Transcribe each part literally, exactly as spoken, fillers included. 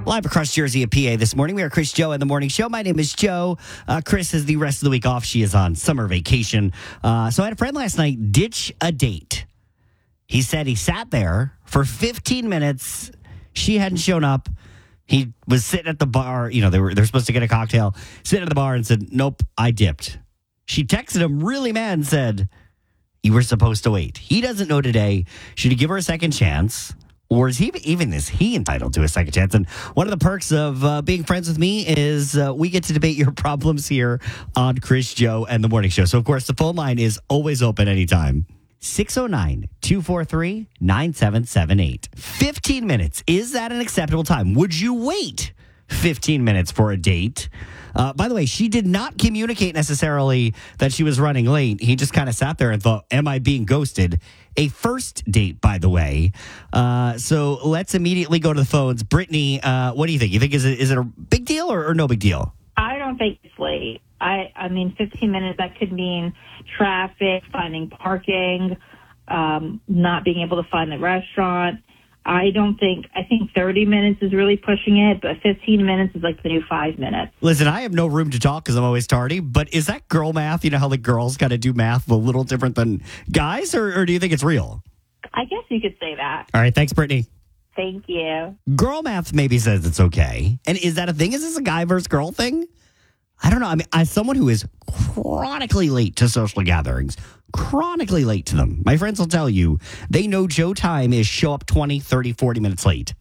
Live across Jersey and P A this morning. We are Chris Joe and the Morning Show. My name is Joe. Uh, Chris has the rest of the week off. She is on summer vacation. Uh, so I had a friend last night ditch a date. He said he sat there for fifteen minutes. She hadn't shown up. He was sitting at the bar. You know, they were they're supposed to get a cocktail. Sitting at the bar and said, nope, I dipped. She texted him really mad and said, you were supposed to wait. He doesn't know today. Should he give her a second chance? Or is he even is he entitled to a second chance? And one of the perks of uh, being friends with me is uh, we get to debate your problems here on Chris, Joe, and the Morning Show. So, of course, the phone line is always open anytime. six oh nine, two four three, nine seven seven eight. fifteen minutes. Is that an acceptable time? Would you wait fifteen minutes for a date? Uh, by the way, she did not communicate necessarily that she was running late. He just kind of sat there and thought, am I being ghosted? A first date, by the way. Uh, so let's immediately go to the phones. Brittany, uh, what do you think? You think is it, is it a big deal or, or no big deal? I don't think it's late. I, I mean, fifteen minutes, that could mean traffic, finding parking, um, not being able to find the restaurant. I don't think, I think thirty minutes is really pushing it, but fifteen minutes is like the new five minutes. Listen, I have no room to talk because I'm always tardy, but is that girl math? You know how the girls got to do math a little different than guys, or, or do you think it's real? I guess you could say that. All right, thanks, Brittany. Thank you. Girl math maybe says it's okay. And is that a thing? Is this a guy versus girl thing? I don't know. I mean, as someone who is chronically late to social gatherings, chronically late to them, my friends will tell you, they know Joe time is show up twenty, thirty, forty minutes late.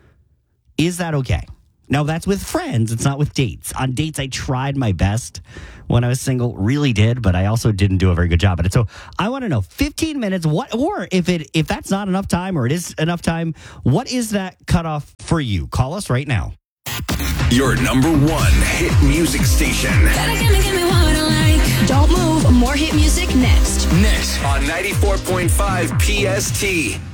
Is that okay? Now, that's with friends. It's not with dates. On dates, I tried my best when I was single, really did, but I also didn't do a very good job at it. So I want to know, fifteen minutes, what, or if it if that's not enough time or it is enough time, what is that cutoff for you? Call us right now. Your number one hit music station. Gotta gimme, gimme what I like. Don't move. More hit music next. Next on ninety-four point five P S T.